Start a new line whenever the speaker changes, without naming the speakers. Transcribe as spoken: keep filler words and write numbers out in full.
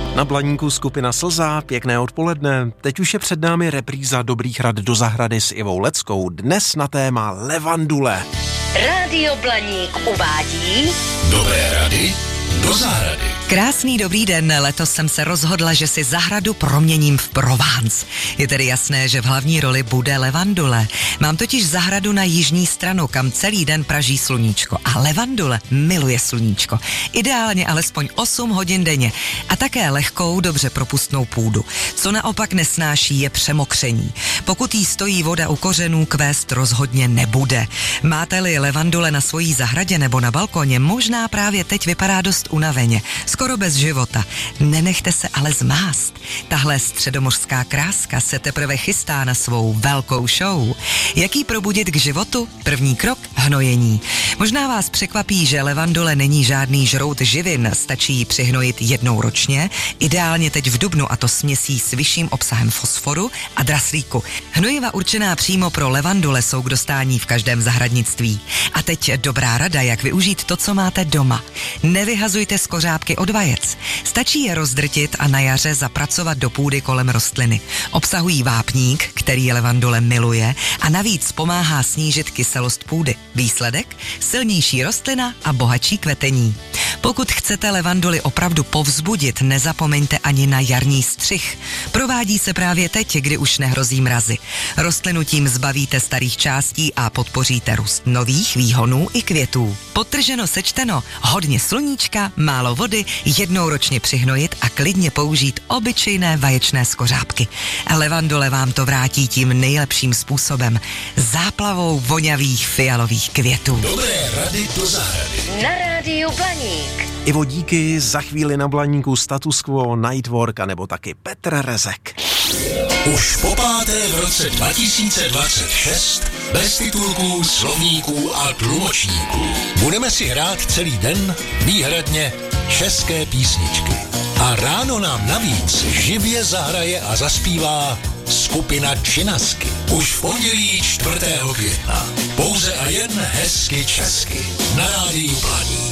Na Blaníku skupina Slza, pěkné odpoledne. Teď už je před námi repríza Dobrých rad do zahrady s Ivou Leckou. Dnes na téma levandule.
Rádio Blaník uvádí
Dobré rady do zahrady.
Krásný dobrý den, letos jsem se rozhodla, že si zahradu proměním v Provence. Je tedy jasné, že v hlavní roli bude levandule. Mám totiž zahradu na jižní stranu, kam celý den praží sluníčko. A levandule miluje sluníčko. Ideálně alespoň osm hodin denně. A také lehkou, dobře propustnou půdu. Co naopak nesnáší, je přemokření. Pokud jí stojí voda u kořenů, kvést rozhodně nebude. Máte-li levandule na svojí zahradě nebo na balkoně, možná právě teď vypadá dost unaveně. Skoro bez života. Nenechte se ale zmást. Tahle středomořská kráska se teprve chystá na svou velkou show. Jak jí probudit k životu? První krok – hnojení. Možná vás překvapí, že levandule není žádný žrout živin, stačí ji přihnojit jednou ročně, ideálně teď v dubnu, a to směsí s vyšším obsahem fosforu a draslíku. Hnojiva určená přímo pro levandule jsou k dostání v každém zahradnictví. A teď dobrá rada, jak využít to, co máte doma. Nevyhazujte skořápky od vajec. Stačí je rozdrtit a na jaře zapracovat do půdy kolem rostliny. Obsahují vápník, který levandule miluje, a navíc pomáhá snížit kyselost půdy. Výsledek? Silnější rostlina a bohatší kvetení. Pokud chcete levanduly opravdu povzbudit, nezapomeňte ani na jarní střih. Provádí se právě teď, kdy už nehrozí mrazy. Rostlinu tím zbavíte starých částí a podpoříte růst nových výhonů i květů. Podtrženo sečteno, hodně sluníčka, málo vody, jednou ročně přihnojit a klidně použít obyčejné vaječné skořápky. Levandule vám to vrátí tím nejlepším způsobem. Záplavou vonavých fialových květů.
Dobré rady do zahrady.
na Rádiu Blaník.
Ivo, díky, za chvíli na Blaníku Status Quo, Nightwork a nebo taky Petr Rezek.
Už po páté v roce dva tisíce dvacet šest bez titulků, slovníků a tlumočníků. Budeme si hrát celý den výhradně české písničky. A ráno nám navíc živě zahraje a zaspívá skupina Činasky. Už v pondělí čtvrtého května. Pouze a jen hezky česky. Na Rádiu Blaník.